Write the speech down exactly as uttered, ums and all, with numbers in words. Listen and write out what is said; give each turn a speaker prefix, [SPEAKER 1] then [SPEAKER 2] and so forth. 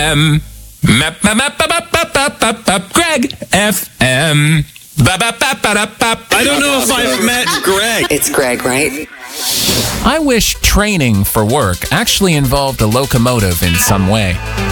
[SPEAKER 1] M. Map, map, map, map, map, map, map, map, Greg F M. Ba, ba, ba, ba, da, ba.
[SPEAKER 2] I don't know if I've met Greg.
[SPEAKER 3] It's Greg, right?
[SPEAKER 1] I wish training for work actually involved a locomotive in some way.